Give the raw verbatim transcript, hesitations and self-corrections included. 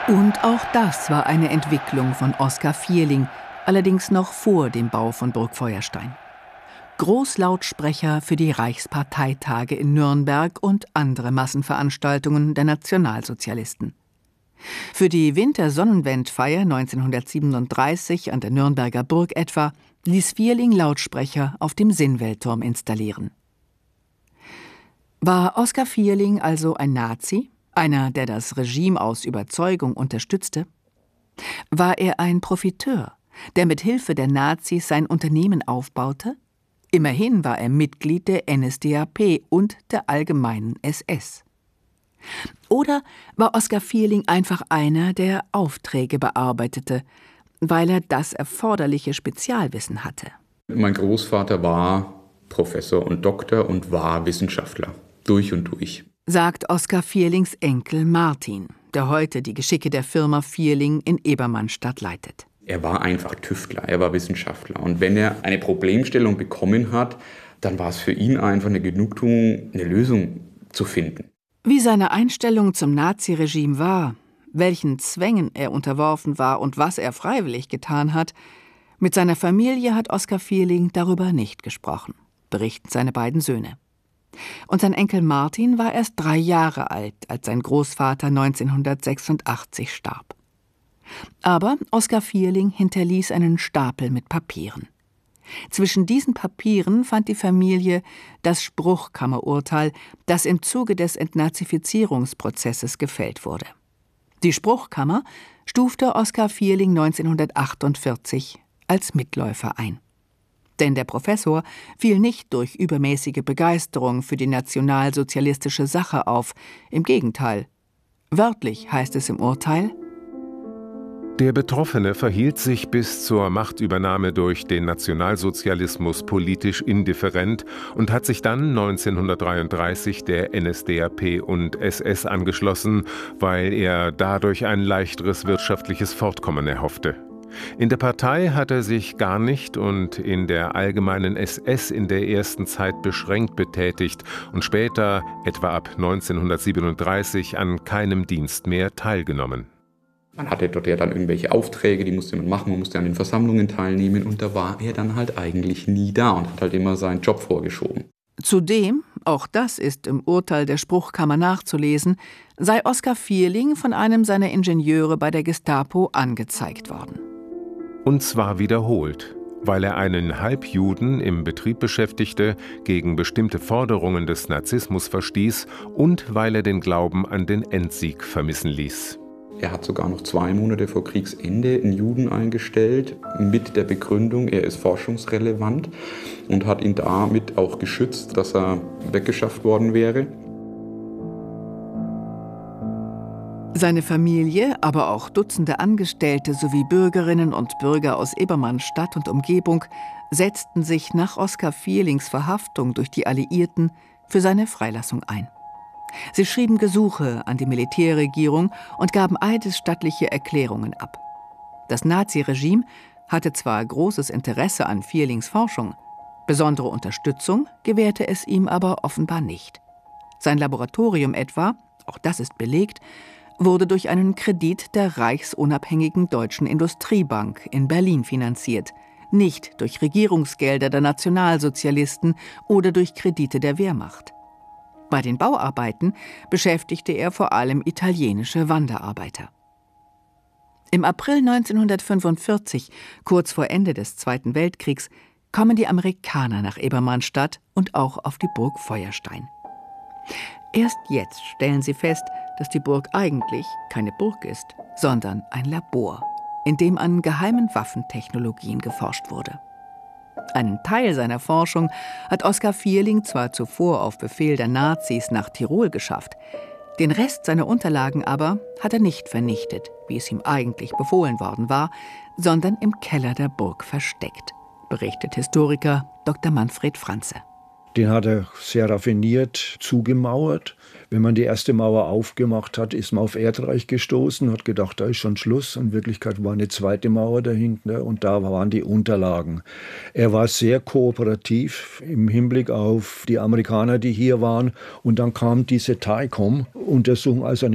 Und auch das war eine Entwicklung von Oskar Vierling, allerdings noch vor dem Bau von Burg Feuerstein. Großlautsprecher für die Reichsparteitage in Nürnberg und andere Massenveranstaltungen der Nationalsozialisten. Für die Wintersonnenwendfeier neunzehnhundertsiebenunddreißig an der Nürnberger Burg etwa ließ Vierling Lautsprecher auf dem Sinnweltturm installieren. War Oskar Vierling also ein Nazi, einer, der das Regime aus Überzeugung unterstützte? War er ein Profiteur, der mit Hilfe der Nazis sein Unternehmen aufbaute? Immerhin war er Mitglied der N S D A P und der Allgemeinen S S. Oder war Oskar Vierling einfach einer, der Aufträge bearbeitete, weil er das erforderliche Spezialwissen hatte? Mein Großvater war Professor und Doktor und war Wissenschaftler, durch und durch. Sagt Oskar Vierlings Enkel Martin, der heute die Geschicke der Firma Vierling in Ebermannstadt leitet. Er war einfach Tüftler, er war Wissenschaftler. Und wenn er eine Problemstellung bekommen hat, dann war es für ihn einfach eine Genugtuung, eine Lösung zu finden. Wie seine Einstellung zum Naziregime war, welchen Zwängen er unterworfen war und was er freiwillig getan hat, mit seiner Familie hat Oskar Vierling darüber nicht gesprochen, berichten seine beiden Söhne. Und sein Enkel Martin war erst drei Jahre alt, als sein Großvater neunzehnhundertsechsundachtzig starb. Aber Oskar Vierling hinterließ einen Stapel mit Papieren. Zwischen diesen Papieren fand die Familie das Spruchkammerurteil, das im Zuge des Entnazifizierungsprozesses gefällt wurde. Die Spruchkammer stufte Oskar Vierling neunzehnhundertachtundvierzig als Mitläufer ein. Denn der Professor fiel nicht durch übermäßige Begeisterung für die nationalsozialistische Sache auf. Im Gegenteil. Wörtlich heißt es im Urteil: Der Betroffene verhielt sich bis zur Machtübernahme durch den Nationalsozialismus politisch indifferent und hat sich dann neunzehnhundertdreiunddreißig der N S D A P und S S angeschlossen, weil er dadurch ein leichteres wirtschaftliches Fortkommen erhoffte. In der Partei hat er sich gar nicht und in der Allgemeinen S S in der ersten Zeit beschränkt betätigt und später, etwa ab neunzehnhundertsiebenunddreißig, an keinem Dienst mehr teilgenommen. Man hatte dort ja dann irgendwelche Aufträge, die musste man machen, man musste an den Versammlungen teilnehmen und da war er dann halt eigentlich nie da und hat halt immer seinen Job vorgeschoben. Zudem, auch das ist im Urteil der Spruchkammer nachzulesen, sei Oskar Vierling von einem seiner Ingenieure bei der Gestapo angezeigt worden. Und zwar wiederholt, weil er einen Halbjuden im Betrieb beschäftigte, gegen bestimmte Forderungen des Nazismus verstieß und weil er den Glauben an den Endsieg vermissen ließ. Er hat sogar noch zwei Monate vor Kriegsende einen Juden eingestellt, mit der Begründung, er ist forschungsrelevant und hat ihn damit auch geschützt, dass er weggeschafft worden wäre. Seine Familie, aber auch Dutzende Angestellte sowie Bürgerinnen und Bürger aus Ebermannstadt und Umgebung setzten sich nach Oskar Vierlings Verhaftung durch die Alliierten für seine Freilassung ein. Sie schrieben Gesuche an die Militärregierung und gaben eidesstattliche Erklärungen ab. Das Naziregime hatte zwar großes Interesse an Vierlings Forschung, besondere Unterstützung gewährte es ihm aber offenbar nicht. Sein Laboratorium etwa, auch das ist belegt, wurde durch einen Kredit der Reichsunabhängigen Deutschen Industriebank in Berlin finanziert, nicht durch Regierungsgelder der Nationalsozialisten oder durch Kredite der Wehrmacht. Bei den Bauarbeiten beschäftigte er vor allem italienische Wanderarbeiter. Im April neunzehnhundertfünfundvierzig, kurz vor Ende des Zweiten Weltkriegs, kommen die Amerikaner nach Ebermannstadt und auch auf die Burg Feuerstein. Erst jetzt stellen sie fest, dass die Burg eigentlich keine Burg ist, sondern ein Labor, in dem an geheimen Waffentechnologien geforscht wurde. Einen Teil seiner Forschung hat Oskar Vierling zwar zuvor auf Befehl der Nazis nach Tirol geschafft, den Rest seiner Unterlagen aber hat er nicht vernichtet, wie es ihm eigentlich befohlen worden war, sondern im Keller der Burg versteckt, berichtet Historiker Doktor Manfred Franze. Den hat er sehr raffiniert zugemauert. Wenn man die erste Mauer aufgemacht hat, ist man auf Erdreich gestoßen, hat gedacht, da ist schon Schluss. In Wirklichkeit war eine zweite Mauer dahinter und da waren die Unterlagen. Er war sehr kooperativ im Hinblick auf die Amerikaner, die hier waren. Und dann kam diese T I C O M-Untersuchung, also eine